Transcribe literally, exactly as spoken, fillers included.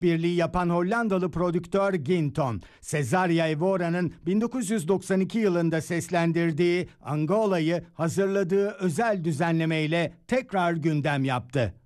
işbirliği yapan Hollandalı prodüktör Ginton, Cesaria Evora'nın bin dokuz yüz doksan iki yılında seslendirdiği Angola'yı hazırladığı özel düzenlemeyle tekrar gündem yaptı.